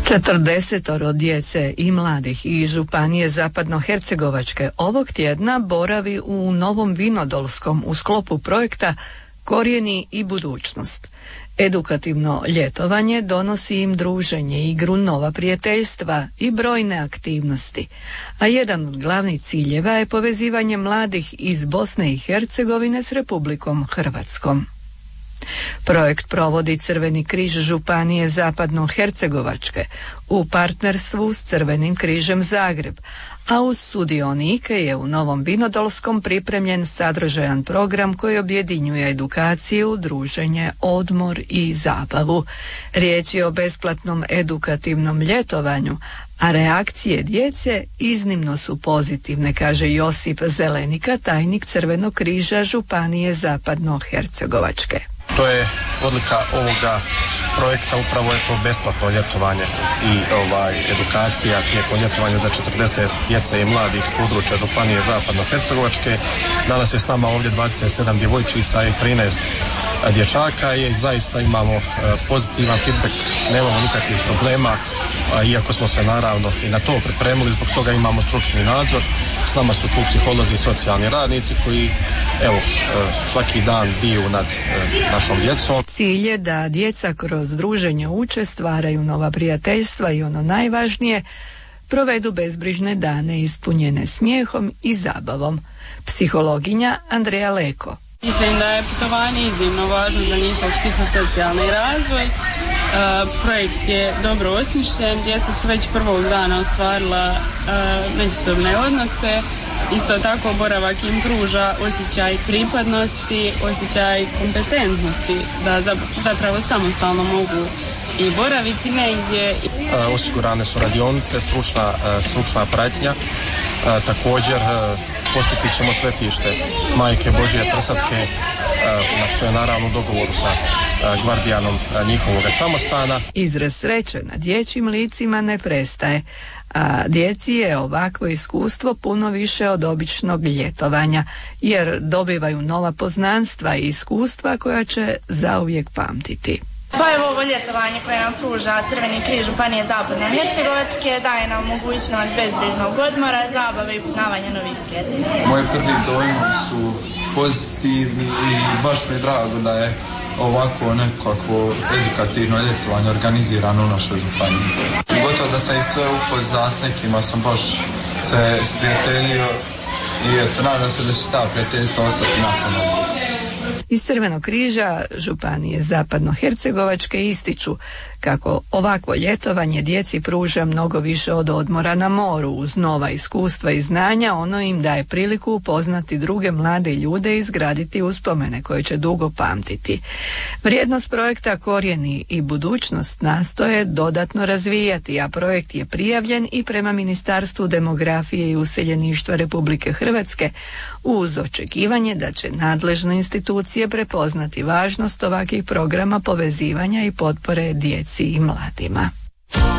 40 djece i mladih iz županije Zapadnohercegovačke ovog tjedna boravi u Novom Vinodolskom u sklopu projekta Korijeni i budućnost. Edukativno ljetovanje donosi im druženje, igru, nova prijateljstva i brojne aktivnosti, a jedan od glavnih ciljeva je povezivanje mladih iz Bosne i Hercegovine s Republikom Hrvatskom. Projekt provodi Crveni križ županije Zapadnohercegovačke u partnerstvu s Crvenim križem Zagreb, a uz sudionike je u Novom Vinodolskom pripremljen sadržajan program koji objedinjuje edukaciju, druženje, odmor i zabavu. Riječ je o besplatnom edukativnom ljetovanju, a reakcije djece iznimno su pozitivne, kaže Josip Zelenika, tajnik Crvenog križa županije Zapadnohercegovačke. To je odlika ovoga projekta, upravo je to besplatno ljetovanje i edukacija tijekom ljetovanja za 40 djece i mladih s područja županije Zapadnohercegovačke. Danas je s nama ovdje 27 djevojčica i 13 dječaka i zaista imamo pozitivan feedback, nemamo nikakvih problema, iako smo se naravno i na to pripremili, zbog toga imamo stručni nadzor. S nama su tu psiholozi i socijalni radnici koji svaki dan biju nad našom djecom. Cilj je da djeca kroz druženje uče, stvaraju nova prijateljstva i ono najvažnije, provedu bezbrižne dane ispunjene smijehom i zabavom. Psihologinja Andreja Leko. Mislim da je putovanje iznimno važno za njihov psihosocijalni razvoj. Projekt je dobro osmišljen, djeca su već prvog dana ostvarila međusobne odnose. Isto tako boravak im pruža osjećaj pripadnosti, osjećaj kompetentnosti, da zapravo samostalno mogu i boraviti negdje. Osigurane su radionice, stručna pratnja, također posjetit ćemo svetište Majke Božije Trsadske, što je naravno u dogovoru sa gvardijanom njihovog samostana. Izraz sreće na dječjim licima ne prestaje, a djeci je ovakvo iskustvo puno više od običnog ljetovanja, jer dobivaju nova poznanstva i iskustva koja će zauvijek pamtiti. Pa evo ovo ljetovanje koje nam pruža Crveni križ županije Zapadnohercegovačke daje nam mogućnost bezbrižnog odmora, zabave i poznavanja novih prijatelja. Moji prvi dojmovi su pozitivni i baš mi je drago da je ovako nekako edukativno ljetovanje organizirano u našoj županiji. Gotovo da sam i sve upoznao s nekima, sam baš se sprijateljio i eto, nadam se da će ta prijateljstva ostati nakon. Iz Crvenog križa županije Zapadnohercegovačke ističu kako ovakvo ljetovanje djeci pruža mnogo više od odmora na moru. Uz nova iskustva i znanja ono im daje priliku upoznati druge mlade ljude i izgraditi uspomene koje će dugo pamtiti. Vrijednost projekta Korijeni i budućnost nastoje dodatno razvijati, a projekt je prijavljen i prema Ministarstvu demografije i useljeništva Republike Hrvatske uz očekivanje da će nadležne institucije prepoznati važnost ovakvih programa povezivanja i potpore djeci i mladima.